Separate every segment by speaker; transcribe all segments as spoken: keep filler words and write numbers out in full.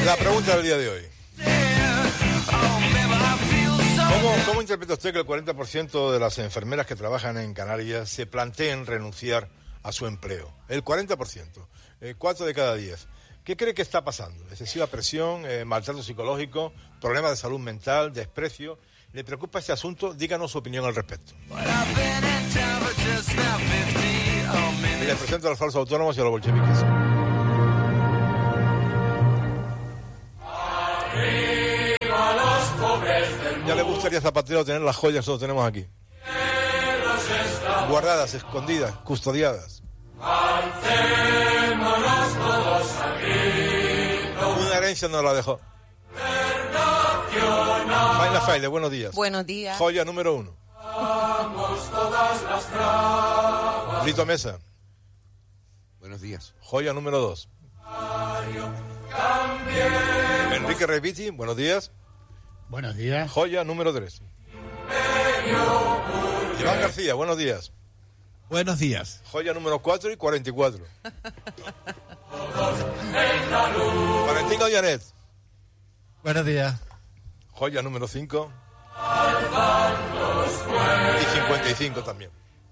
Speaker 1: La pregunta del día de hoy. ¿Cómo, ¿Cómo interpreta usted que el cuarenta por ciento de las enfermeras que trabajan en Canarias se planteen renunciar a su empleo? El cuarenta por ciento, eh, cuatro de cada diez. ¿Qué cree que está pasando? ¿Excesiva presión, eh, maltrato psicológico, problemas de salud mental, desprecio? ¿Le preocupa este asunto? Díganos su opinión al respecto. Les presento a los falsos autónomos y a los bolcheviques. Ya le gustaría a Zapatero tener las joyas que nosotros tenemos aquí. Guardadas, escondidas, custodiadas. Una herencia nos la dejó. Faina Faile, buenos días.
Speaker 2: Buenos días.
Speaker 1: Joya número uno. Lito Mesa.
Speaker 3: Buenos días.
Speaker 1: Joya número dos. Enrique Reviti, buenos días.
Speaker 4: Buenos días.
Speaker 1: Joya número tres. Iván García, buenos días.
Speaker 5: Buenos días.
Speaker 1: Joya número cuatro y cuarenta y cuatro. Valentín Ollanet.
Speaker 5: Buenos días.
Speaker 1: Joya número cinco. Y cincuenta y cinco también.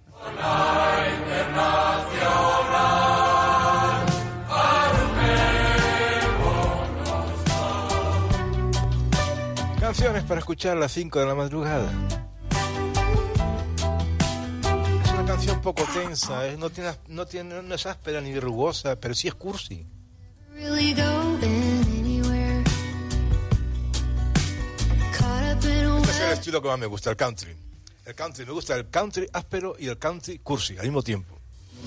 Speaker 1: Canciones para escuchar a las cinco de la madrugada. Es una canción poco tensa, ¿eh? no, tiene, no, tiene, no es áspera ni rugosa, pero sí es cursi. Este es el estilo que más me gusta, el country. El country, me gusta el country áspero y el country cursi al mismo tiempo.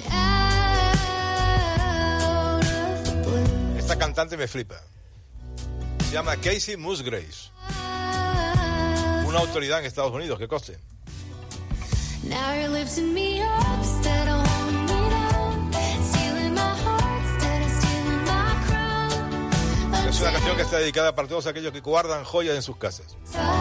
Speaker 1: Esta cantante me flipa. Se llama Casey Musgraves. Una autoridad en Estados Unidos, que coste. Es una canción que está dedicada para todos aquellos que guardan joyas en sus casas.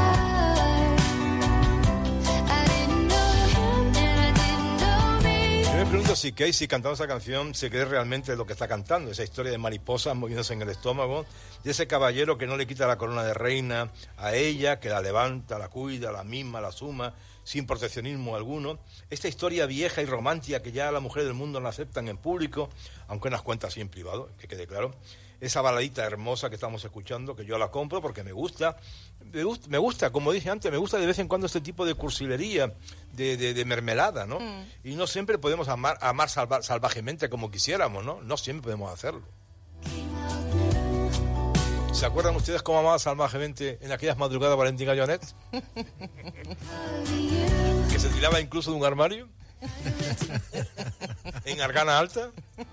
Speaker 1: Yo me pregunto si Casey, cantando esa canción, se cree realmente lo que está cantando, esa historia de mariposas moviéndose en el estómago, de ese caballero que no le quita la corona de reina a ella, que la levanta, la cuida, la misma, la suma, sin proteccionismo alguno. Esta historia vieja y romántica que ya las mujeres del mundo no aceptan en público, aunque nos cuenta así en privado, que quede claro. Esa baladita hermosa que estamos escuchando, que yo la compro porque me gusta, me gusta, me gusta, como dije antes, me gusta de vez en cuando este tipo de cursilería, de, de, de mermelada, ¿no? Mm. Y no siempre podemos amar, amar salva, salvajemente como quisiéramos, ¿no? No siempre podemos hacerlo. ¿Se acuerdan ustedes cómo amaba salvajemente en aquellas madrugadas Valentín Gallonet? Que se tiraba incluso de un armario. En Argana Alta.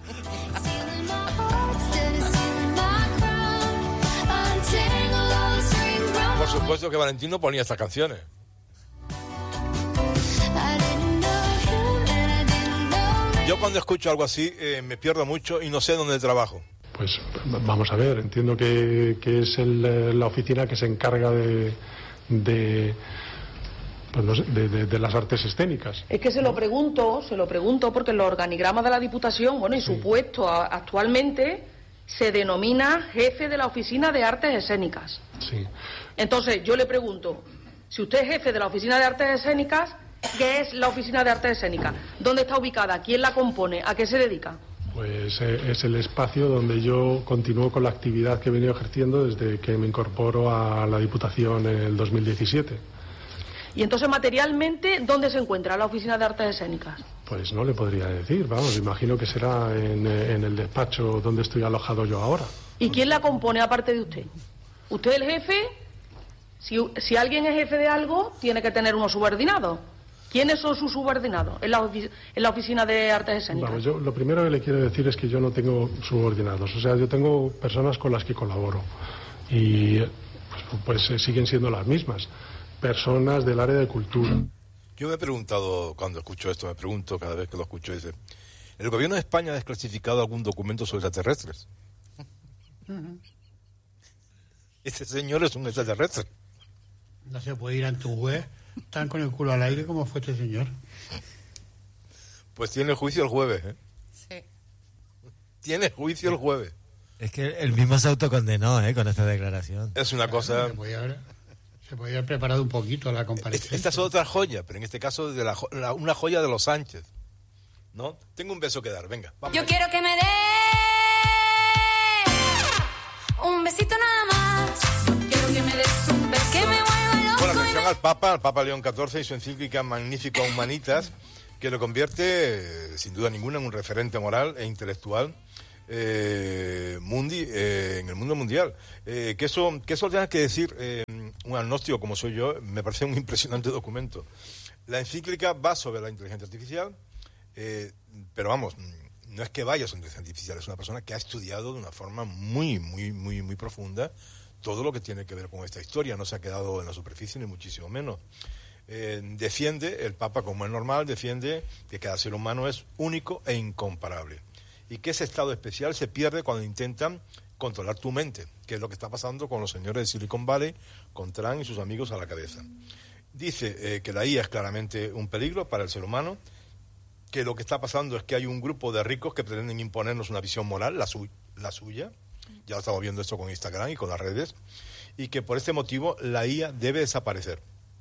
Speaker 1: Por supuesto que Valentino ponía estas canciones. Yo cuando escucho algo así eh, me pierdo mucho y no sé dónde trabajo.
Speaker 6: Pues vamos a ver, entiendo que, que es el, la oficina que se encarga de, de, pues no sé, de, de, de las artes escénicas.
Speaker 7: Es que se lo pregunto, se lo pregunto porque en los organigramas de la Diputación, bueno, y sí. Su puesto a, actualmente se denomina jefe de la oficina de artes escénicas.
Speaker 6: Sí.
Speaker 7: Entonces yo le pregunto, si usted es jefe de la oficina de artes escénicas, ¿qué es la oficina de artes escénicas? ¿Dónde está ubicada? ¿Quién la compone? ¿A qué se dedica?
Speaker 6: Pues eh, es el espacio donde yo continúo con la actividad que he venido ejerciendo desde que me incorporo a la Diputación en el dos mil diecisiete.
Speaker 7: Y entonces, materialmente, ¿dónde se encuentra la oficina de artes escénicas?
Speaker 6: Pues no le podría decir, vamos, imagino que será en, en el despacho donde estoy alojado yo ahora.
Speaker 7: ¿Y quién la compone aparte de usted? ¿Usted es el jefe? Si, si alguien es jefe de algo, tiene que tener unos subordinados. ¿Quiénes son sus subordinados en la, ofic- en la oficina de artes escénicas?
Speaker 6: Vamos, yo lo primero que le quiero decir es que yo no tengo subordinados, o sea, yo tengo personas con las que colaboro y pues, pues eh, siguen siendo las mismas, personas del área de cultura.
Speaker 1: Yo me he preguntado, cuando escucho esto, me pregunto cada vez que lo escucho, dice, ¿el gobierno de España ha desclasificado algún documento sobre extraterrestres? Este señor es un extraterrestre.
Speaker 4: No se puede ir a tu web tan con el culo al aire como fue este señor.
Speaker 1: Pues tiene juicio el jueves, ¿eh?
Speaker 2: Sí.
Speaker 1: Tiene juicio el jueves.
Speaker 5: Es que él mismo se autocondenó, ¿eh? Con esta declaración.
Speaker 1: Es una
Speaker 4: Claro,
Speaker 1: cosa...
Speaker 4: Se podía, haber, se podía haber preparado un poquito la comparecencia.
Speaker 1: Esta es otra joya, pero en este caso de la, la, una joya de los Sánchez, ¿no? Tengo un beso que dar, venga. Vamos.
Speaker 2: Yo quiero que me dé un besito nada más. Quiero que me des un beso que me vuelva loco.
Speaker 1: Bueno,
Speaker 2: y
Speaker 1: mención
Speaker 2: me...
Speaker 1: al Papa, al Papa León catorce y su encíclica Magnifica Humanitas, que lo convierte, eh, sin duda ninguna, en un referente moral e intelectual eh, mundi, eh, en el mundo mundial. Eh, que eso que eso tenga que decir eh, un agnóstico como soy yo, me parece un impresionante documento. La encíclica va sobre la inteligencia artificial, eh, pero vamos, no es que vaya sobre inteligencia artificial, es una persona que ha estudiado de una forma muy, muy, muy, muy profunda todo lo que tiene que ver con esta historia, no se ha quedado en la superficie ni muchísimo menos. Eh, defiende, el Papa, como es normal, defiende que cada ser humano es único e incomparable y que ese estado especial se pierde cuando intentan controlar tu mente, que es lo que está pasando con los señores de Silicon Valley, con Trump y sus amigos a la cabeza. Dice eh, que la I A es claramente un peligro para el ser humano, que lo que está pasando es que hay un grupo de ricos que pretenden imponernos una visión moral, la, su la suya, ya estamos viendo esto con Instagram y con las redes, y que por este motivo la I A debe desaparecer.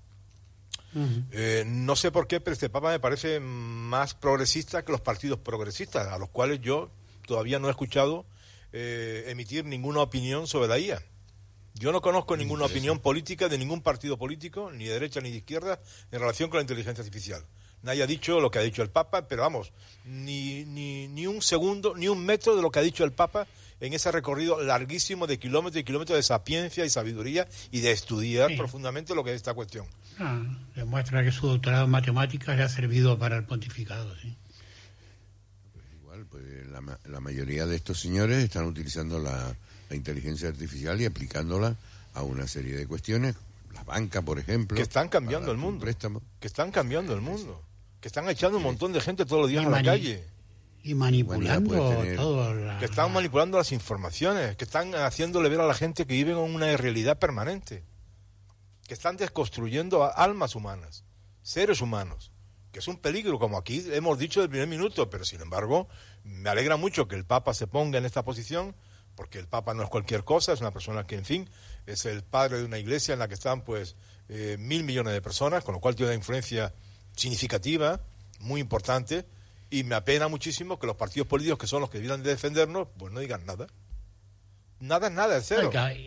Speaker 1: Uh-huh. eh, no sé por qué, pero este Papa me parece más progresista que los partidos progresistas, a los cuales yo todavía no he escuchado eh, emitir ninguna opinión sobre la I A. Yo no conozco ninguna opinión política de ningún partido político, ni de derecha ni de izquierda, en relación con la inteligencia artificial. Nadie ha dicho lo que ha dicho el Papa, pero vamos, ni, ni, ni un segundo, ni un metro de lo que ha dicho el Papa en ese recorrido larguísimo de kilómetros y kilómetros de sapiencia y sabiduría y de estudiar sí. profundamente lo que es esta cuestión.
Speaker 4: Ah, demuestra que su doctorado en matemáticas le ha servido para el pontificado, sí.
Speaker 3: Pues igual, pues la, la mayoría de estos señores están utilizando la, la inteligencia artificial y aplicándola a una serie de cuestiones, la banca, por ejemplo.
Speaker 1: Que están cambiando el mundo. Que están cambiando el mundo. Que están echando un montón de gente todos los días a la calle.
Speaker 4: Y manipulando tener... todo. La...
Speaker 1: Que están manipulando las informaciones, que están haciéndole ver a la gente que vive en una irrealidad permanente. Que están desconstruyendo almas humanas, seres humanos, que es un peligro, como aquí hemos dicho desde el primer minuto, pero sin embargo, me alegra mucho que el Papa se ponga en esta posición, porque el Papa no es cualquier cosa, es una persona que, en fin, es el padre de una iglesia en la que están, pues, eh, mil millones de personas, con lo cual tiene una influencia significativa, muy importante, y me apena muchísimo que los partidos políticos, que son los que debieran de defendernos, pues no digan nada. Nada, nada, es cero.
Speaker 4: Okay.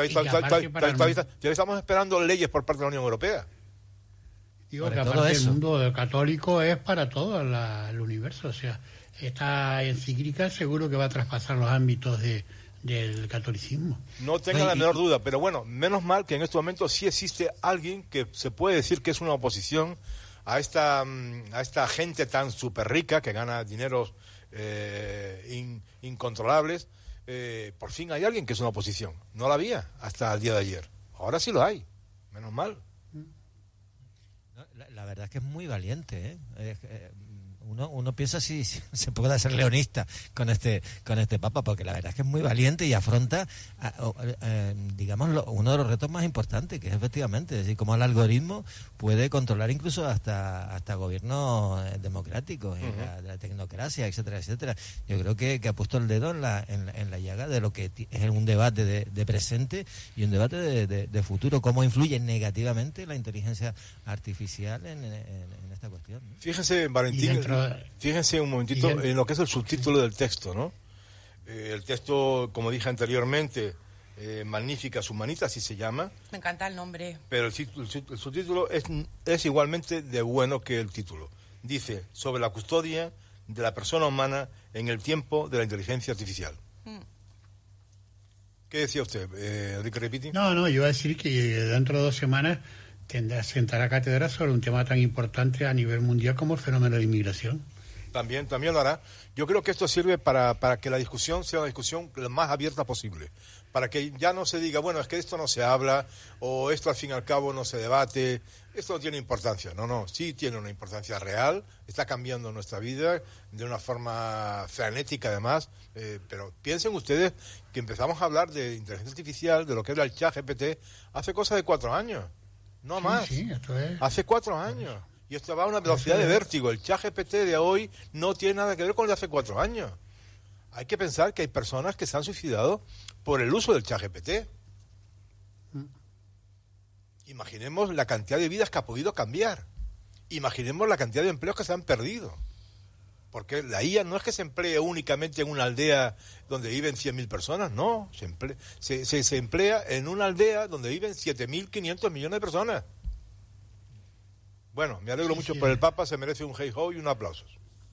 Speaker 1: Todavía estamos esperando leyes por parte de la Unión Europea.
Speaker 4: Digo que aparte el mundo católico es para todo la, el universo. O sea, esta encíclica seguro que va a traspasar los ámbitos de, del catolicismo.
Speaker 1: No tenga la menor duda, pero bueno, menos mal que en este momento sí existe alguien que se puede decir que es una oposición a esta, a esta gente tan súper rica que gana dineros eh, in, incontrolables. Eh, por fin hay alguien que es una oposición. No la había hasta el día de ayer. Ahora sí lo hay. Menos mal.
Speaker 5: La, la verdad es que es muy valiente, ¿eh? Eh, eh, uno, uno piensa si, si se puede ser leonista con este con este Papa, porque la verdad es que es muy valiente y afronta, a, a, a, digamos, lo, uno de los retos más importantes, que es efectivamente, es decir, cómo el algoritmo puede controlar incluso hasta hasta gobiernos democráticos, uh-huh. la, la tecnocracia, etcétera, etcétera. Yo creo que, que ha puesto el dedo en la, en, en la llaga de lo que es un debate de, de presente y un debate de, de, de futuro, cómo influye negativamente la inteligencia artificial en, en, en esta cuestión, ¿no?
Speaker 1: Fíjense, Valentín, dentro... fíjense un momentito en lo que es el subtítulo del texto, ¿no? Eh, el texto, como dije anteriormente, eh, Magníficas Humanitas, así se llama.
Speaker 8: Me encanta el nombre.
Speaker 1: Pero el, el, el subtítulo es, es igualmente de bueno que el título. Dice, sobre la custodia de la persona humana en el tiempo de la inteligencia artificial. Mm. ¿Qué decía usted, eh, Enrique Repiti?
Speaker 4: No, no, yo iba a decir que dentro de dos semanas tendrá sentará cátedra sobre un tema tan importante a nivel mundial como el fenómeno de inmigración.
Speaker 1: También, también lo hará. Yo creo que esto sirve para, para que la discusión sea una discusión lo más abierta posible. Para que ya no se diga, bueno, es que esto no se habla, o esto al fin y al cabo no se debate. Esto no tiene importancia. No, no, sí tiene una importancia real. Está cambiando nuestra vida de una forma frenética, además. Eh, pero piensen ustedes que empezamos a hablar de inteligencia artificial, de lo que era el chat G P T, hace cosa de cuatro años. No
Speaker 4: sí,
Speaker 1: más.
Speaker 4: Sí, esto es...
Speaker 1: Hace cuatro años. Y esto va a una velocidad de vértigo. El chat G P T de hoy no tiene nada que ver con el de hace cuatro años. hay que pensar que hay personas que se han suicidado por el uso del ChatGPT. Mm. Imaginemos la cantidad de vidas que ha podido cambiar. Imaginemos la cantidad de empleos que se han perdido. Porque la I A no es que se emplee únicamente en una aldea donde viven cien mil personas, no. Se emplea, se, se, se emplea en una aldea donde viven siete mil quinientos millones de personas. Bueno, me alegro mucho por el Papa, se merece un hey ho y un aplauso.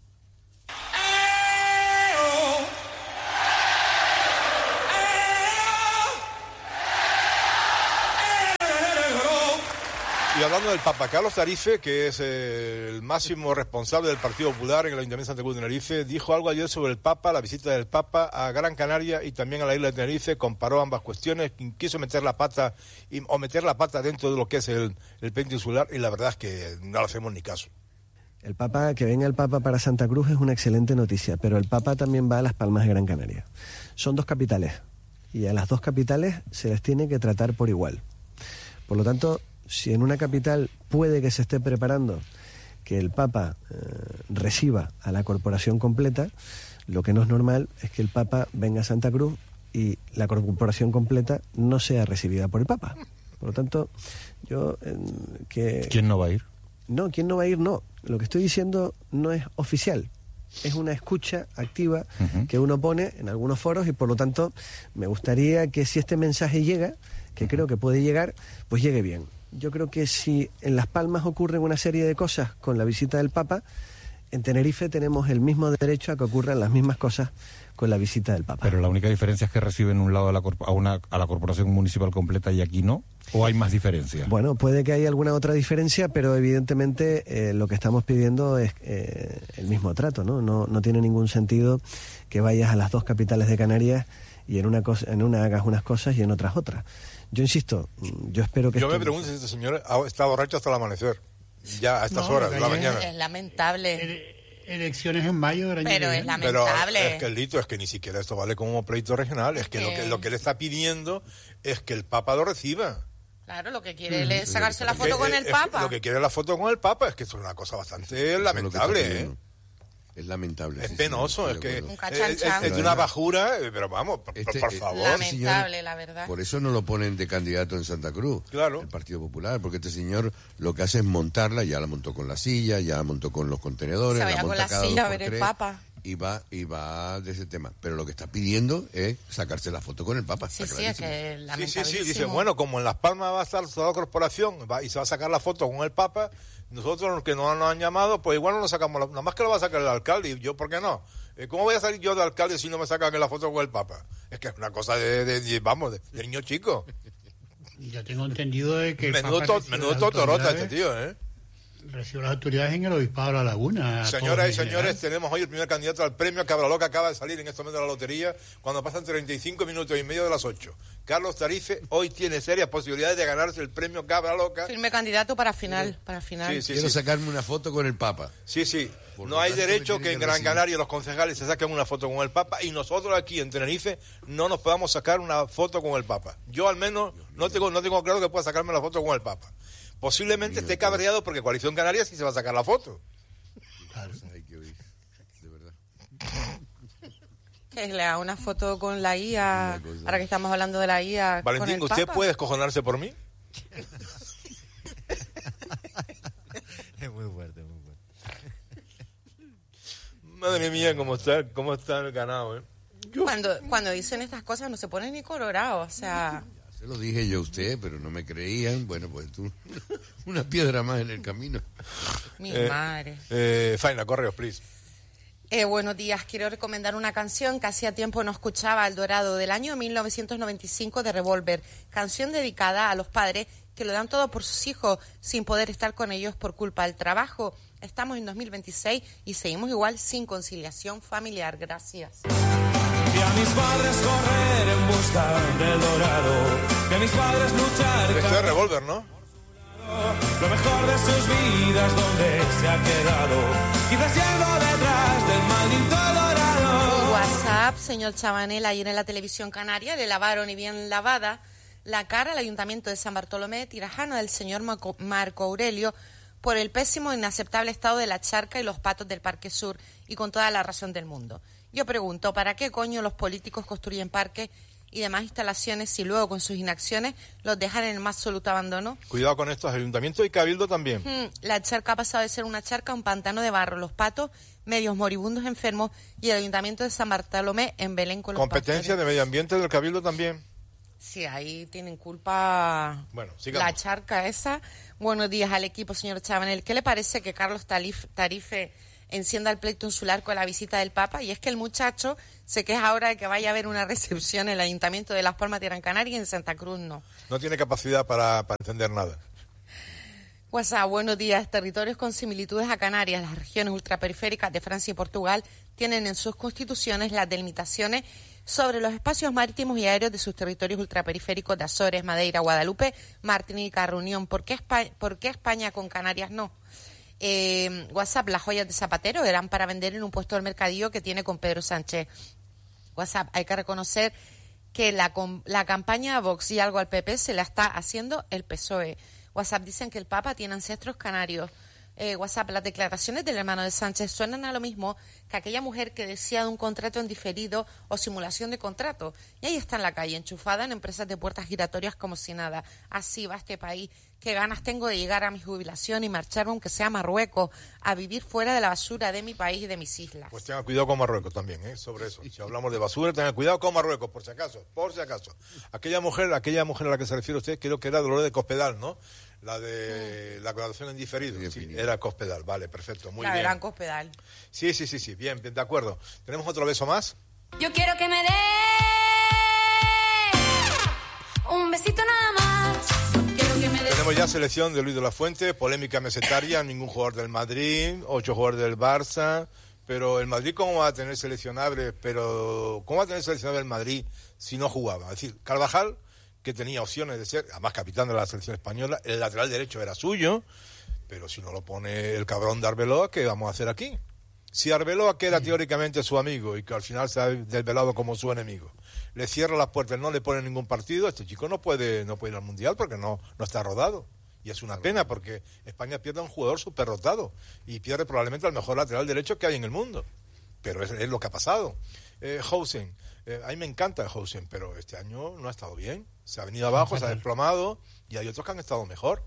Speaker 1: Y hablando del Papa, Carlos Tarife, que es eh, el máximo responsable del Partido Popular en el Ayuntamiento de Santa Cruz de Tenerife, dijo algo ayer sobre el Papa, la visita del Papa a Gran Canaria y también a la isla de Tenerife, comparó ambas cuestiones, quiso meter la pata y, o meter la pata dentro de lo que es el, el peninsular, y la verdad es que no le hacemos ni caso.
Speaker 8: El Papa, que venga el Papa para Santa Cruz es una excelente noticia, pero el Papa también va a Las Palmas de Gran Canaria. Son dos capitales y a las dos capitales se les tiene que tratar por igual. Por lo tanto, si en una capital puede que se esté preparando que el Papa eh, reciba a la corporación completa, lo que no es normal es que el Papa venga a Santa Cruz y la corporación completa no sea recibida por el Papa. Por lo tanto, yo... Eh, que
Speaker 9: ¿Quién no va a ir?
Speaker 8: No, ¿quién no va a ir? No. Lo que estoy diciendo no es oficial. Es una escucha activa uh-huh. que uno pone en algunos foros y por lo tanto me gustaría que si este mensaje llega, que uh-huh. creo que puede llegar, pues llegue bien. Yo creo que si en Las Palmas ocurren una serie de cosas con la visita del Papa, en Tenerife tenemos el mismo derecho a que ocurran las mismas cosas con la visita del Papa.
Speaker 9: Pero la única diferencia es que reciben un lado a la, corp- a una, a la corporación municipal completa y aquí no, ¿o hay más diferencias?
Speaker 8: Bueno, puede que haya alguna otra diferencia, pero evidentemente eh, lo que estamos pidiendo es eh, el mismo trato, ¿no? No, no tiene ningún sentido que vayas a las dos capitales de Canarias y en una cosa, en una hagas unas cosas y en otras otras. Yo insisto, yo espero que...
Speaker 1: Yo
Speaker 8: esto...
Speaker 1: me pregunto si este señor está borracho hasta el amanecer, ya a estas no, horas de la mañana.
Speaker 10: Es lamentable.
Speaker 4: Ele- elecciones en mayo del año
Speaker 10: Pero es lamentable.
Speaker 1: Pero es que el Lito, es que ni siquiera esto vale como pleito regional, es que, lo que lo que él está pidiendo es que el Papa lo reciba.
Speaker 10: Claro, lo que quiere mm, es sacarse la foto
Speaker 1: que,
Speaker 10: con el
Speaker 1: es,
Speaker 10: Papa.
Speaker 1: Lo que quiere es la foto con el Papa, es que esto es una cosa bastante lamentable, ¿eh?
Speaker 3: Es lamentable.
Speaker 1: Es
Speaker 3: sí,
Speaker 1: penoso,
Speaker 3: sí,
Speaker 1: es que
Speaker 10: un
Speaker 1: es, es, es de una bajura, pero vamos, por, este, por favor.
Speaker 10: Lamentable,
Speaker 3: señor,
Speaker 10: la verdad.
Speaker 3: Por eso no lo ponen de candidato en Santa Cruz,
Speaker 1: claro.
Speaker 3: el Partido Popular, porque este señor lo que hace es montarla, ya la montó con la silla, ya la montó con los contenedores,
Speaker 10: Se vaya
Speaker 3: la
Speaker 10: con
Speaker 3: monta
Speaker 10: la
Speaker 3: cada
Speaker 10: silla
Speaker 3: dos
Speaker 10: a ver
Speaker 3: por
Speaker 10: el
Speaker 3: tres,
Speaker 10: Papa.
Speaker 3: Y va, y va de ese tema. Pero lo que está pidiendo es sacarse la foto con el Papa.
Speaker 10: Sí, sí, es que
Speaker 1: sí, sí, sí, dice, bueno, como en Las Palmas va a estar toda la corporación va, y se va a sacar la foto con el Papa, nosotros los que no nos han llamado, pues igual no nos sacamos, la, nada más que lo va a sacar el alcalde, y yo, ¿por qué no? Eh, ¿Cómo voy a salir yo de alcalde si no me sacan la foto con el Papa? Es que es una cosa de, de, de vamos, de, de niño chico.
Speaker 4: Yo tengo entendido de que...
Speaker 1: Menudo, to, menudo totorota este tío, ¿eh?
Speaker 4: Recibió las autoridades en el Obispado de La Laguna.
Speaker 1: Señoras y señores, tenemos hoy el primer candidato al premio Cabraló, que acaba de salir en este momento de la lotería, cuando pasan treinta y cinco minutos y medio de las ocho. Carlos Tarife hoy tiene serias posibilidades de ganarse el premio Cabraloca.
Speaker 10: Firme candidato para final, para final.
Speaker 1: Sí, sí,
Speaker 3: Quiero
Speaker 1: sí.
Speaker 3: sacarme una foto con el Papa.
Speaker 1: Sí, sí.
Speaker 3: Por
Speaker 1: no hay
Speaker 3: tanto,
Speaker 1: derecho que en
Speaker 3: que
Speaker 1: Gran
Speaker 3: recibir.
Speaker 1: Canaria los concejales se saquen una foto con el Papa y nosotros aquí en Tenerife no nos podamos sacar una foto con el Papa. Yo al menos no tengo, no tengo claro que pueda sacarme la foto con el Papa. Posiblemente esté cabreado porque Coalición Canaria sí se va a sacar la foto.
Speaker 3: Claro, hay que oír, de verdad.
Speaker 10: Que le haga una foto con la I A, ahora que estamos hablando de la I A.
Speaker 1: Valentín,
Speaker 10: con el
Speaker 1: ¿usted
Speaker 10: Papa?
Speaker 1: puede escojonarse por mí?
Speaker 5: Es muy fuerte, muy fuerte.
Speaker 1: Madre mía, cómo está, cómo está el ganado, ¿eh?
Speaker 10: Yo... Cuando, cuando dicen estas cosas no se pone ni colorado, o sea...
Speaker 3: Se lo dije yo a usted, pero no me creían. Bueno, pues tú, una piedra más en el camino.
Speaker 10: Mi
Speaker 1: eh,
Speaker 10: madre.
Speaker 1: Eh, Faina, correos, please.
Speaker 10: Eh, buenos días, quiero recomendar una canción que hacía tiempo no escuchaba, El Dorado, del año mil novecientos noventa y cinco de Revolver. Canción dedicada a los padres que lo dan todo por sus hijos sin poder estar con ellos por culpa del trabajo. Estamos en dos mil veintiséis y seguimos igual sin conciliación familiar. Gracias.
Speaker 11: Y a mis padres correr en busca del dorado, y a mis padres luchar.
Speaker 1: Esto es Revolver, ¿no?
Speaker 11: Lo mejor de sus vidas, donde se ha quedado, quizás yendo detrás del maldito dorado.
Speaker 10: WhatsApp, señor Chabanel, ayer en la televisión canaria le lavaron y bien lavada la cara al Ayuntamiento de San Bartolomé de Tirajana del señor Marco, Marco Aurelio por el pésimo e inaceptable estado de la charca y los patos del Parque Sur, y con toda la razón del mundo. Yo pregunto, ¿para qué coño los políticos construyen parques y demás instalaciones si luego con sus inacciones los dejan en el más absoluto abandono?
Speaker 1: Cuidado con estos ayuntamientos y cabildo también.
Speaker 10: Hmm, la charca ha pasado de ser una charca a un pantano de barro. Los patos, medios moribundos enfermos, y el ayuntamiento de San Bartolomé en Belén con los
Speaker 1: Competencia
Speaker 10: pastores.
Speaker 1: de medio ambiente del cabildo también.
Speaker 10: Sí, ahí tienen culpa
Speaker 1: bueno, sigamos.
Speaker 10: La charca esa. Buenos días al equipo, señor Chabanel. ¿Qué le parece que Carlos Tarif, Tarife encienda el pleito insular con la visita del Papa? Y es que el muchacho se queja ahora de que vaya a haber una recepción en el Ayuntamiento de Las Palmas de Gran Canaria y en Santa Cruz no.
Speaker 1: No tiene capacidad para, para entender nada.
Speaker 10: WhatsApp, buenos días. Territorios con similitudes a Canarias, las regiones ultraperiféricas de Francia y Portugal tienen en sus constituciones las delimitaciones sobre los espacios marítimos y aéreos de sus territorios ultraperiféricos de Azores, Madeira, Guadalupe, Martinica, Reunión. ¿Por qué España, por qué España con Canarias no? Eh, WhatsApp, las joyas de Zapatero eran para vender en un puesto del mercadillo que tiene con Pedro Sánchez. WhatsApp, hay que reconocer que la, la campaña a Vox y algo al P P se la está haciendo el P S O E. WhatsApp, dicen que el Papa tiene ancestros canarios. Eh, WhatsApp, las declaraciones del hermano de Sánchez suenan a lo mismo que aquella mujer que decía de un contrato en diferido o simulación de contrato. Y ahí está en la calle, enchufada en empresas de puertas giratorias como si nada. Así va este país. Qué ganas tengo de llegar a mi jubilación y marcharme, aunque sea a Marruecos, a vivir fuera de la basura de mi país y de mis islas.
Speaker 1: Pues tengan cuidado con Marruecos también, ¿eh? Sobre eso. Si hablamos de basura, tengan cuidado con Marruecos, por si acaso, por si acaso. Aquella mujer, aquella mujer a la que se refiere usted, creo que era Dolores de Cospedal, ¿no? La de la graduación en diferido. Sí, era Cospedal, vale, perfecto, muy
Speaker 10: la
Speaker 1: bien.
Speaker 10: La gran Cospedal.
Speaker 1: Sí, sí, sí, sí, bien, bien, de acuerdo. ¿Tenemos otro beso más?
Speaker 2: Yo quiero que me dé un besito nada más. Quiero que me dé.
Speaker 1: Tenemos ya selección de Luis de la Fuente, polémica mesetaria, ningún jugador del Madrid, ocho jugadores del Barça, pero el Madrid ¿cómo va a tener seleccionable? Pero ¿cómo va a tener seleccionable el Madrid si no jugaba? Es decir, Carvajal, que tenía opciones de ser, además capitán de la selección española, el lateral derecho era suyo, pero si no lo pone el cabrón de Arbeloa, ¿qué vamos a hacer aquí? Si Arbeloa, que era teóricamente su amigo y que al final se ha desvelado como su enemigo, le cierra las puertas, no le pone ningún partido, este chico no puede no puede ir al Mundial porque no, no está rodado. Y es una pena porque España pierde a un jugador súper rotado y pierde probablemente al mejor lateral derecho que hay en el mundo. Pero es, es lo que ha pasado. Eh, Housen, eh, a mí me encanta Housen, pero este año no ha estado bien. Se ha venido abajo, se ha desplomado y hay otros que han estado mejor.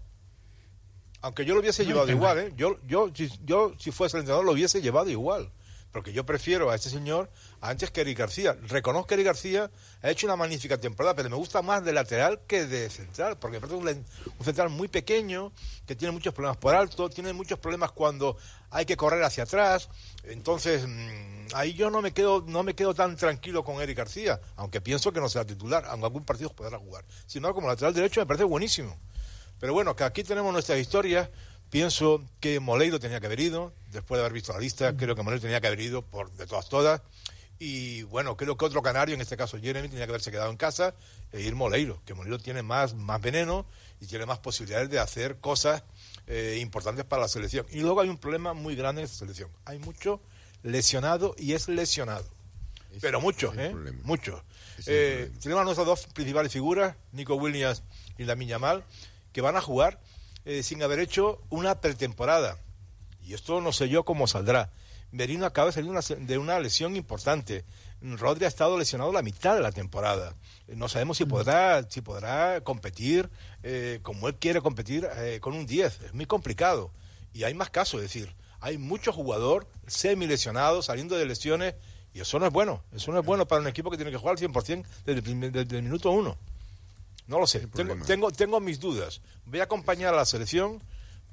Speaker 1: Aunque yo lo hubiese no, llevado igual, ¿eh? Yo, yo, si, yo, si fuese el entrenador, lo hubiese llevado igual. Porque yo prefiero a este señor antes que Eric García. Reconozco que Eric García ha hecho una magnífica temporada, pero me gusta más de lateral que de central, porque me parece un, un central muy pequeño, que tiene muchos problemas por alto, tiene muchos problemas cuando hay que correr hacia atrás. Entonces, mmm, ahí yo no me quedo no me quedo tan tranquilo con Eric García, aunque pienso que no sea titular, aunque algún partido podrá jugar. Sin embargo, como lateral derecho me parece buenísimo. Pero bueno, que aquí tenemos nuestras historias. Pienso que Moleiro tenía que haber ido, después de haber visto la lista, creo que Moleiro tenía que haber ido por de todas todas. Y bueno, creo que otro canario, en este caso Jeremy, tenía que haberse quedado en casa e ir Moleiro, que Moleiro tiene más, más veneno y tiene más posibilidades de hacer cosas eh, importantes para la selección. Y luego hay un problema muy grande en esta selección. Hay mucho lesionado y es lesionado. Ese Pero muchos, ¿eh? Muchos. Eh, tenemos a nuestras dos principales figuras, Nico Williams y Lamine Yamal, que van a jugar Eh, sin haber hecho una pretemporada. Y esto no sé yo cómo saldrá. Merino acaba de salir una, de una lesión importante. Rodri ha estado lesionado la mitad de la temporada. Eh, no sabemos si podrá si podrá competir eh, como él quiere competir eh, con un diez. Es muy complicado. Y hay más casos, es decir, hay mucho jugador semi-lesionado, saliendo de lesiones, y eso no es bueno. Eso no es bueno para un equipo que tiene que jugar al cien por ciento desde, desde el minuto uno. No lo sé, tengo, tengo, tengo mis dudas. Voy a acompañar a la selección,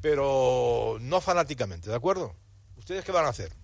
Speaker 1: pero no fanáticamente, ¿de acuerdo? ¿Ustedes qué van a hacer?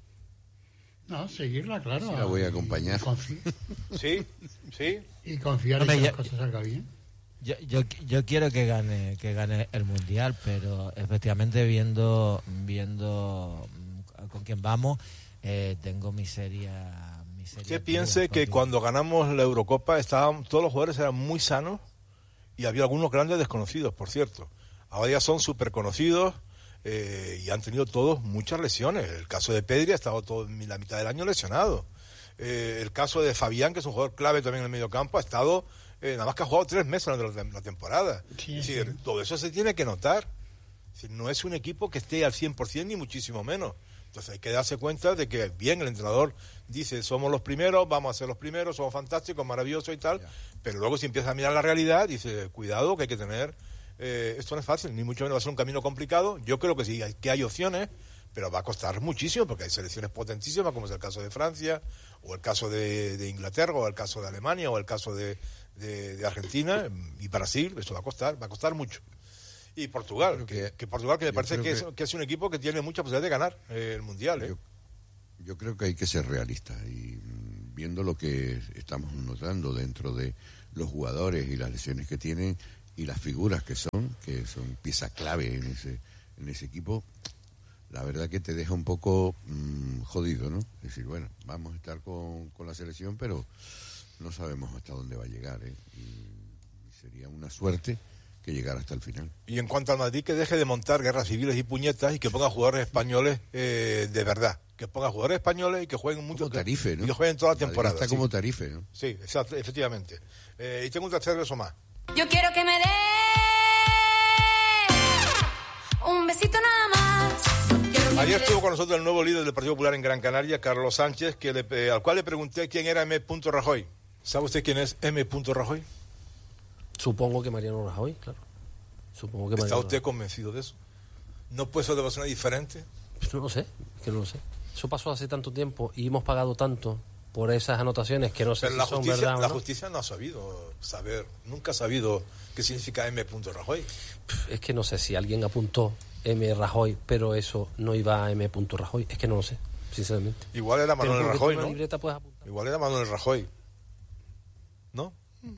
Speaker 4: No, seguirla, claro.
Speaker 3: Sí, la voy a acompañar.
Speaker 1: Sí, sí.
Speaker 4: Y confiar
Speaker 5: Hombre,
Speaker 4: en que
Speaker 5: yo,
Speaker 4: las cosas salgan bien.
Speaker 5: Yo, yo, yo quiero que gane que gane el Mundial, pero efectivamente viendo viendo con quién vamos, eh, tengo mi seria...
Speaker 1: Usted piense que cuando ganamos la Eurocopa estaban, todos los jugadores eran muy sanos y había algunos grandes desconocidos, por cierto. Ahora ya son súper conocidos eh, y han tenido todos muchas lesiones. El caso de Pedri ha estado todo, la mitad del año lesionado. Eh, el caso de Fabián, que es un jugador clave también en el mediocampo, ha estado, eh, nada más que ha jugado tres meses durante la, la temporada. Sí, es decir, sí. Todo eso se tiene que notar. Es decir, no es un equipo que esté al cien por ciento ni muchísimo menos. Entonces hay que darse cuenta de que, bien, el entrenador dice, somos los primeros, vamos a ser los primeros, somos fantásticos, maravillosos y tal, yeah. pero luego si empieza a mirar la realidad, dice, cuidado, que hay que tener, eh, esto no es fácil, ni mucho menos va a ser un camino complicado. Yo creo que sí, hay, que hay opciones, pero va a costar muchísimo, porque hay selecciones potentísimas, como es el caso de Francia, o el caso de, de Inglaterra, o el caso de Alemania, o el caso de, de, de Argentina, y Brasil, eso va a costar, va a costar mucho. Y Portugal, que, que, que Portugal que me parece que, que, es, que es un equipo que tiene mucha posibilidad de ganar eh, el Mundial. ¿eh?
Speaker 3: Yo, yo creo que hay que ser realistas y viendo lo que estamos notando dentro de los jugadores y las lesiones que tienen y las figuras que son, que son pieza clave en ese, en ese equipo, la verdad que te deja un poco mmm, jodido, ¿no? Es decir, bueno, vamos a estar con, con la selección, pero no sabemos hasta dónde va a llegar, ¿eh? Y, y sería una suerte que llegar hasta el final.
Speaker 1: Y en cuanto al Madrid, que deje de montar guerras civiles y puñetas y que ponga jugadores españoles eh, de verdad, que ponga jugadores españoles y que jueguen mucho.
Speaker 3: Como Tarife, ¿no?
Speaker 1: Y que jueguen toda la temporada.
Speaker 3: Está
Speaker 1: sí.
Speaker 3: como Tarife, ¿no?
Speaker 1: Sí, exacto, efectivamente. Eh, y tengo un tercer beso más.
Speaker 2: Yo quiero que me dé un besito nada más.
Speaker 1: Ayer estuvo con nosotros el nuevo líder del Partido Popular en Gran Canaria, Carlos Sánchez, que le, eh, al cual le pregunté quién era M. Rajoy. ¿Sabe usted quién es M. Rajoy?
Speaker 12: Supongo que Mariano Rajoy, claro. Supongo que
Speaker 1: ¿Está
Speaker 12: Mariano
Speaker 1: usted
Speaker 12: Rajoy.
Speaker 1: convencido de eso? ¿No puede ser de persona diferente?
Speaker 12: Pues no lo sé, que no lo sé. Eso pasó hace tanto tiempo y hemos pagado tanto por esas anotaciones que no sé
Speaker 1: Pero
Speaker 12: si
Speaker 1: la
Speaker 12: son
Speaker 1: justicia,
Speaker 12: verdad o
Speaker 1: la
Speaker 12: no.
Speaker 1: justicia no ha sabido saber, nunca ha sabido qué significa M. Rajoy.
Speaker 12: Es que no sé si alguien apuntó M. Rajoy, pero eso no iba a M. Rajoy. Es que no lo sé, sinceramente.
Speaker 1: Igual era Manuel
Speaker 12: Pero
Speaker 1: Rajoy,
Speaker 12: una
Speaker 1: ¿no?
Speaker 12: libreta puedes apuntar.
Speaker 1: Igual era Manuel Rajoy. ¿No?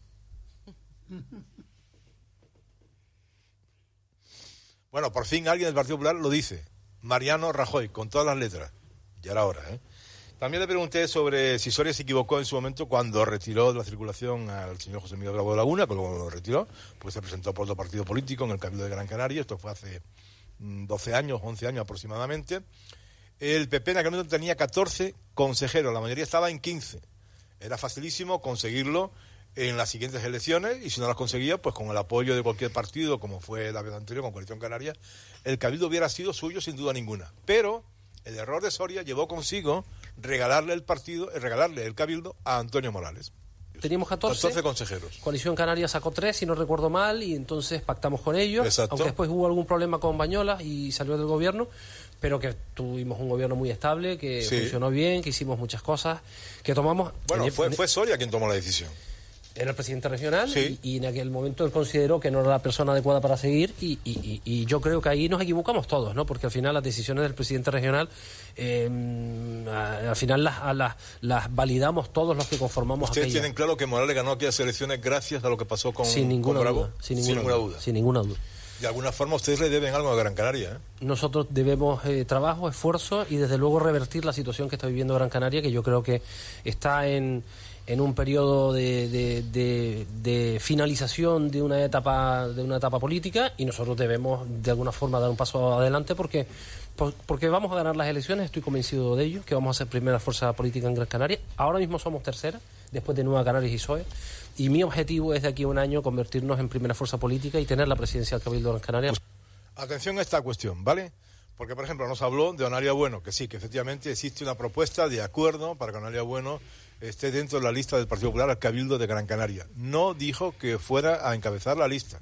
Speaker 1: Bueno, por fin alguien del Partido Popular lo dice. Mariano Rajoy, con todas las letras. Ya era hora, ¿eh? También le pregunté sobre si Soria se equivocó en su momento cuando retiró de la circulación al señor José Miguel Bravo de Laguna, que luego lo retiró, pues se presentó por otro partido político en el Cabildo de Gran Canaria. Esto fue hace doce años, once años aproximadamente. El P P en aquel momento tenía catorce consejeros, la mayoría estaba en quince. Era facilísimo conseguirlo en las siguientes elecciones, y si no las conseguía, pues con el apoyo de cualquier partido, como fue la vez anterior con Coalición Canaria, el Cabildo hubiera sido suyo sin duda ninguna. Pero el error de Soria llevó consigo regalarle el partido, regalarle el Cabildo a Antonio Morales.
Speaker 12: Teníamos catorce,
Speaker 1: catorce consejeros.
Speaker 12: Coalición Canaria sacó tres, si no recuerdo mal, y entonces pactamos con ellos.
Speaker 1: Exacto.
Speaker 12: Aunque después hubo algún problema con Bañolas y salió del gobierno, pero que tuvimos un gobierno muy estable, que
Speaker 1: Sí.
Speaker 12: funcionó bien, que hicimos muchas cosas, que tomamos...
Speaker 1: Bueno,
Speaker 12: en-
Speaker 1: fue,
Speaker 12: en-
Speaker 1: fue Soria quien tomó la decisión.
Speaker 12: Era el presidente regional,
Speaker 1: Sí.
Speaker 12: y, y en aquel momento él consideró que no era la persona adecuada para seguir, y, y- y- y yo creo que ahí nos equivocamos todos, ¿no? Porque al final las decisiones del presidente regional, eh, a- al final las, a las, las validamos todos los que conformamos
Speaker 1: Ustedes
Speaker 12: aquella.
Speaker 1: tienen claro que Morales ganó aquellas elecciones gracias a lo que pasó con,
Speaker 12: Sin ninguna
Speaker 1: con Bravo.
Speaker 12: duda, sin ninguna, duda, sin ninguna duda.
Speaker 1: De alguna forma ustedes le deben algo a Gran Canaria, ¿eh?
Speaker 12: Nosotros debemos eh, trabajo, esfuerzo y desde luego revertir la situación que está viviendo Gran Canaria, que yo creo que está en, en un periodo de, de, de, de finalización de una etapa de una etapa política, y nosotros debemos de alguna forma dar un paso adelante porque por- porque vamos a ganar las elecciones, estoy convencido de ello, que vamos a ser primera fuerza política en Gran Canaria. Ahora mismo somos tercera, después de Nueva Canarias y P S O E, y mi objetivo es de aquí a un año convertirnos en primera fuerza política y tener la presidencia del Cabildo de Gran Canaria.
Speaker 1: Atención a esta cuestión, ¿vale? Porque, por ejemplo, nos habló de Onalia Bueno, que sí, que efectivamente existe una propuesta de acuerdo para que Onalia Bueno esté dentro de la lista del Partido Popular al Cabildo de Gran Canaria. No dijo que fuera a encabezar la lista.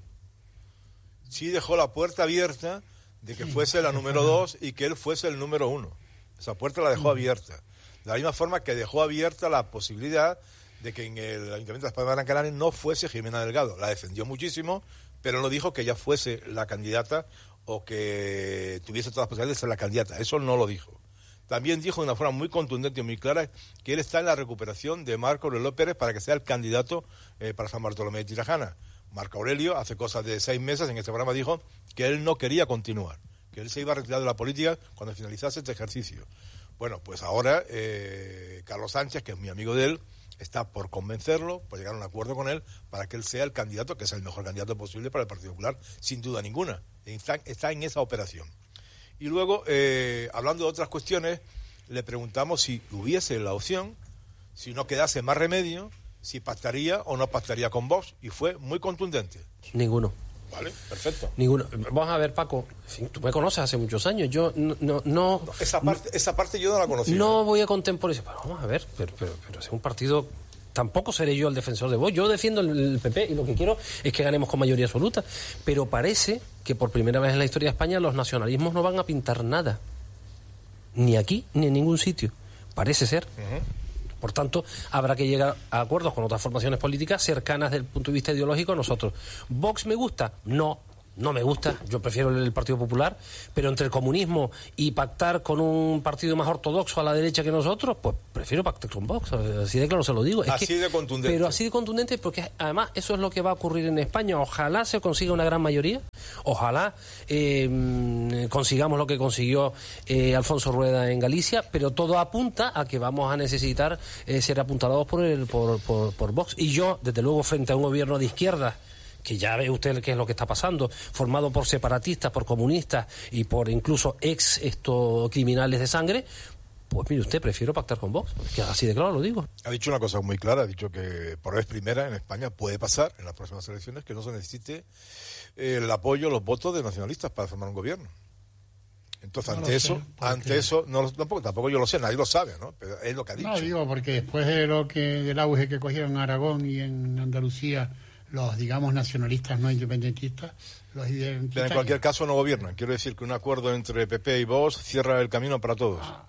Speaker 1: Sí dejó la puerta abierta de que fuese la número dos y que él fuese el número uno. Esa puerta la dejó abierta. De la misma forma que dejó abierta la posibilidad de que en el Ayuntamiento de Las Palmas de Gran Canaria no fuese Jimena Delgado. La defendió muchísimo, pero no dijo que ella fuese la candidata o que tuviese todas las posibilidades de ser la candidata. Eso no lo dijo. También dijo de una forma muy contundente y muy clara que él está en la recuperación de Marco Aurelio Pérez para que sea el candidato eh, para San Bartolomé de Tirajana. Marco Aurelio, hace cosas de seis meses en este programa, dijo que él no quería continuar, que él se iba a retirar de la política cuando finalizase este ejercicio. Bueno, pues ahora eh, Carlos Sánchez, que es mi amigo de él, está por convencerlo, por llegar a un acuerdo con él, para que él sea el candidato, que es el mejor candidato posible para el Partido Popular, sin duda ninguna. Está, está en esa operación. Y luego, eh, hablando de otras cuestiones, le preguntamos si hubiese la opción, si no quedase más remedio, si pactaría o no pactaría con Vox, y fue muy contundente.
Speaker 12: Ninguno.
Speaker 1: Vale, perfecto.
Speaker 12: Ninguno. Vamos a ver, Paco, en fin, tú me conoces hace muchos años. Yo no... no, no
Speaker 1: esa, parte, no, esa parte yo no la conocí.
Speaker 12: No voy a contemporizar. Pero vamos a ver, pero, pero, pero es un partido... Tampoco seré yo el defensor de Vox. Yo defiendo el P P y lo que quiero es que ganemos con mayoría absoluta. Pero parece que por primera vez en la historia de España los nacionalismos no van a pintar nada. Ni aquí, ni en ningún sitio. Parece ser. Uh-huh. Por tanto, habrá que llegar a acuerdos con otras formaciones políticas cercanas desde el punto de vista ideológico a nosotros. ¿Vox me gusta? No. No me gusta, yo prefiero el Partido Popular, pero entre el comunismo y pactar con un partido más ortodoxo a la derecha que nosotros, pues prefiero pactar con Vox, así de claro se lo digo. Es
Speaker 1: así
Speaker 12: que,
Speaker 1: de contundente.
Speaker 12: Pero así de contundente, porque además eso es lo que va a ocurrir en España. Ojalá se consiga una gran mayoría, ojalá eh, consigamos lo que consiguió eh, Alfonso Rueda en Galicia, pero todo apunta a que vamos a necesitar eh, ser apuntalados por, el, por, por, por Vox. Y yo, desde luego, frente a un gobierno de izquierda, que ya ve usted qué es lo que está pasando, formado por separatistas, por comunistas y por incluso ex esto criminales de sangre, pues mire usted, prefiero pactar con Vox, que así de claro lo digo.
Speaker 1: Ha dicho una cosa muy clara, ha dicho que por vez primera en España puede pasar en las próximas elecciones que no se necesite el apoyo, los votos de nacionalistas para formar un gobierno. Entonces, no ante eso, sé, ante eso, no, tampoco, tampoco yo lo sé, nadie lo sabe, ¿no? Pero es lo que ha dicho.
Speaker 4: No, digo, porque después de lo que del auge que cogieron en Aragón y en Andalucía, los, digamos, nacionalistas no independentistas, los identitarios.
Speaker 1: Pero en cualquier caso no gobiernan. Quiero decir que un acuerdo entre P P y Vox cierra el camino para todos.
Speaker 4: Ah,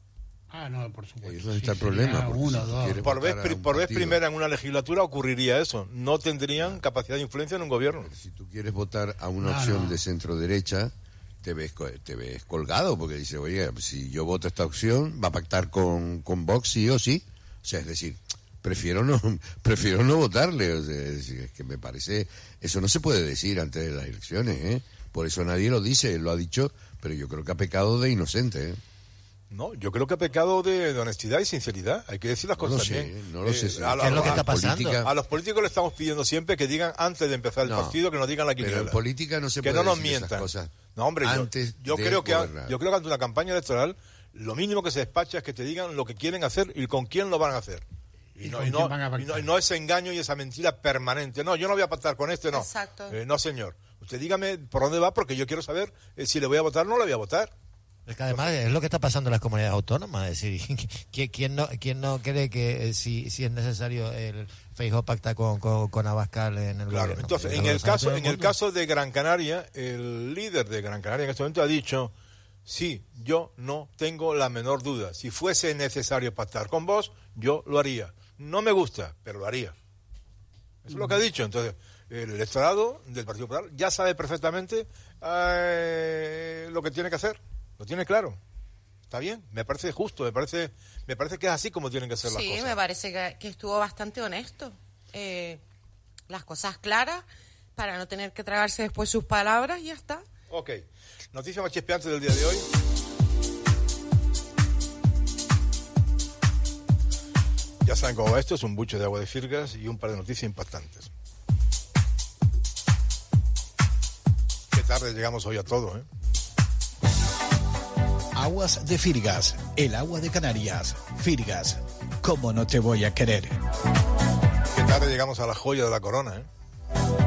Speaker 4: ah no, por supuesto.
Speaker 3: Ahí es donde está el problema.
Speaker 4: Uno, si dos.
Speaker 1: Por vez, por vez primera en una legislatura ocurriría eso. No tendrían capacidad de influencia en un gobierno.
Speaker 3: Pero si tú quieres votar a una
Speaker 4: no,
Speaker 3: opción
Speaker 4: no.
Speaker 3: de centro-derecha, te ves, te ves colgado, porque dice, oye, si yo voto esta opción, va a pactar con, con Vox sí o sí. O sea, es decir... Prefiero no, prefiero no votarle, o sea, es que me parece, eso no se puede decir antes de las elecciones, ¿eh? Por eso nadie lo dice, él lo ha dicho, pero yo creo que ha pecado de inocente, ¿eh?
Speaker 1: No, yo creo que ha pecado de, de honestidad y sinceridad, hay que decir las cosas
Speaker 3: no lo
Speaker 1: bien.
Speaker 3: Sé, no lo
Speaker 1: eh,
Speaker 3: sé,
Speaker 1: a,
Speaker 5: ¿qué es lo que está
Speaker 1: a,
Speaker 5: pasando?
Speaker 1: Política, a los políticos le estamos pidiendo siempre que digan antes de empezar el
Speaker 3: no,
Speaker 1: partido, que nos digan la quiniela.
Speaker 3: Pero en política no se
Speaker 1: que
Speaker 3: puede
Speaker 1: no nos
Speaker 3: decir
Speaker 1: mientan.
Speaker 3: Esas cosas
Speaker 1: no, hombre,
Speaker 3: antes
Speaker 1: yo, yo
Speaker 3: de
Speaker 1: creo que
Speaker 3: gobernar.
Speaker 1: yo creo que ante una campaña electoral lo mínimo que se despacha es que te digan lo que quieren hacer y con quién lo van a hacer. Y, ¿Y, no, y, no, y, no, y no ese engaño y esa mentira permanente. No, yo no voy a pactar con este, no.
Speaker 10: Exacto.
Speaker 1: Eh, no, señor. Usted dígame por dónde va, porque yo quiero saber eh, si le voy a votar o no le voy a votar.
Speaker 5: Es que además es lo que está pasando en las comunidades autónomas. Es decir, ¿quién no, quién no cree que eh, si, si es necesario el Feijóo pacta con, con, con Abascal en el
Speaker 1: claro,
Speaker 5: gobierno?
Speaker 1: Entonces, en el, caso, en el caso de Gran Canaria, el líder de Gran Canaria en este momento ha dicho... Sí, yo no tengo la menor duda. Si fuese necesario pactar con vos, yo lo haría. No me gusta, pero lo haría. Eso es lo que ha dicho. Entonces, el electorado del Partido Popular ya sabe perfectamente eh, lo que tiene que hacer. Lo tiene claro. Está bien, me parece justo, me parece me parece que es así como tienen que ser
Speaker 10: sí,
Speaker 1: las cosas.
Speaker 10: Sí, me parece que, que estuvo bastante honesto. Eh, las cosas claras, para no tener que tragarse después sus palabras y ya está.
Speaker 1: Ok. Noticia más chispeante del día de hoy. Ya saben cómo va esto, es un buche de agua de Firgas y un par de noticias impactantes. Qué tarde llegamos hoy a todo, ¿eh?
Speaker 13: Aguas de Firgas, el agua de Canarias. Firgas, ¿cómo no te voy a querer?
Speaker 1: Qué tarde llegamos a la joya de la corona, ¿eh?